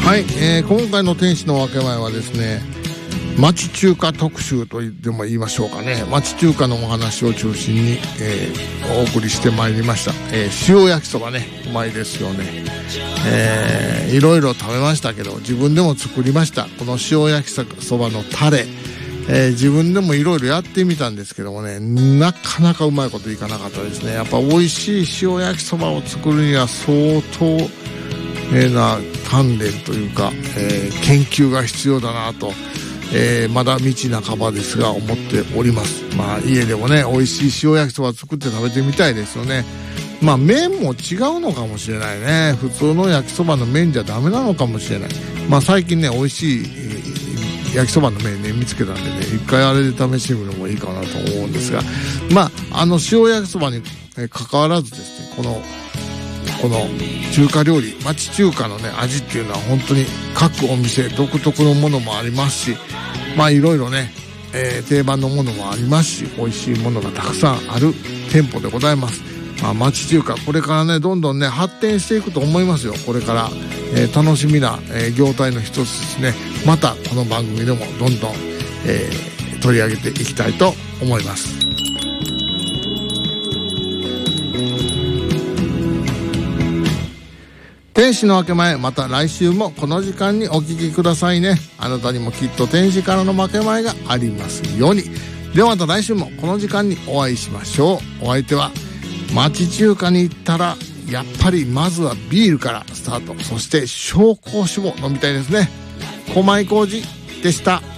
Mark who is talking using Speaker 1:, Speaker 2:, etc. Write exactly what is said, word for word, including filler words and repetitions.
Speaker 1: はい、えー、今回の天使の分け前はですね、町中華特集とでも言いましょうかね。町中華のお話を中心に、えー、お送りしてまいりました。えー、塩焼きそばね、うまいですよね。えー、いろいろ食べましたけど、自分でも作りました。この塩焼きそばのタレ、えー、自分でもいろいろやってみたんですけどもね、なかなかうまいこといかなかったですね。やっぱ美味しい塩焼きそばを作るには相当、えー、な鍛錬というか、えー、研究が必要だなと、えー、まだ道半ばですが思っております。まあ家でもね、美味しい塩焼きそば作って食べてみたいですよね。まあ麺も違うのかもしれないね。普通の焼きそばの麺じゃダメなのかもしれない。まあ最近ね、美味しい、えー、焼きそばの麺ね見つけたんでね、一回あれで試してみるのもいいかなと思うんですが、まああの塩焼きそばに関わらずですね、このこの中華料理、町中華のね味っていうのは本当に各お店独特のものもありますし、まあいろいろね、えー、定番のものもありますし、美味しいものがたくさんある店舗でございます。まあ、町中華これからねどんどんね発展していくと思いますよ。これから、えー、楽しみな、えー、業態の一つですね。またこの番組でもどんどん、えー、取り上げていきたいと思います。天使の分け前、また来週もこの時間にお聞きくださいね。あなたにもきっと天使からの分け前がありますように。ではまた来週もこの時間にお会いしましょう。お相手は町中華に行ったらやっぱりまずはビールからスタート。そして紹興酒も飲みたいですね。小前浩二でした。